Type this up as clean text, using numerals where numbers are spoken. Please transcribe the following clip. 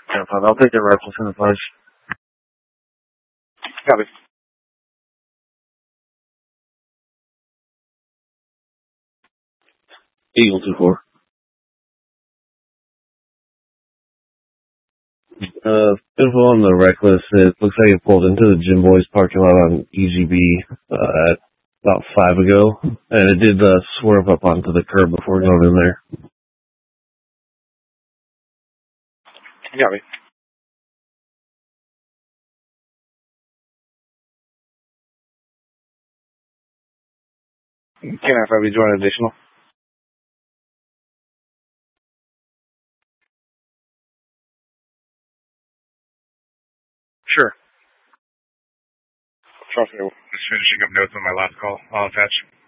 I'll take the rifle 10-5. Copy. Eagle 2-4. Info on the reckless, it looks like it pulled into the Gym Boys parking lot on EGB at about 5 ago, and it did swerve up onto the curb before going in there. Copy. Can I probably join additional? Sure. Trust me, just finishing up notes on my last call. I'll attach.